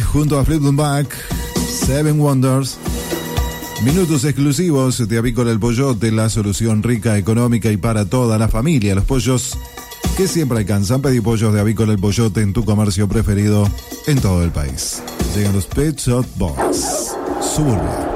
junto a Fleetwood Mac, Seven Wonders. Minutos exclusivos de Avícola El Pollote, la solución rica, económica y para toda la familia. Los pollos que siempre alcanzan. Pedí pollos de Avícola El Pollote en tu comercio preferido en todo el país. Llegan los Pet Shop Boys. Suburbia.